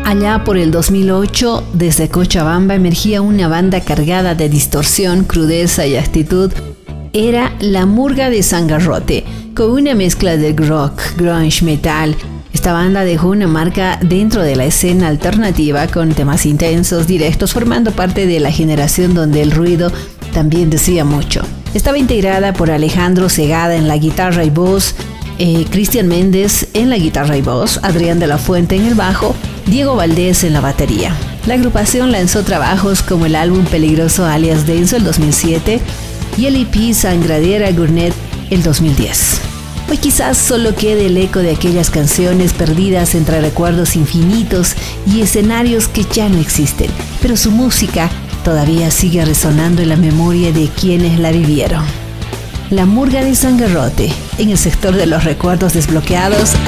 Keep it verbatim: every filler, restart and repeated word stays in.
Allá por el dos mil ocho, desde Cochabamba emergía una banda cargada de distorsión, crudeza y actitud. Era La Murga de Sangarrote, con una mezcla de rock, grunge, metal. Esta banda dejó una marca dentro de la escena alternativa con temas intensos, directos, formando parte de la generación donde el ruido también decía mucho. Estaba integrada por Alejandro Segada en la guitarra y voz, eh, Cristian Méndez en la guitarra y voz, Adrián de la Fuente en el bajo, Diego Valdés en la batería. La agrupación lanzó trabajos como el álbum Peligroso alias Denso el dos mil siete y el E P Sangradera Gourmet el dos mil diez. Hoy quizás solo quede el eco de aquellas canciones perdidas entre recuerdos infinitos y escenarios que ya no existen, pero su música todavía sigue resonando en la memoria de quienes la vivieron. La Murga de Sangarrote, en el sector de los recuerdos desbloqueados,